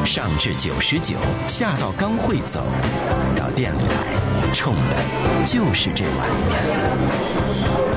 上至99，下到刚会走，到店里来，冲的就是这碗面。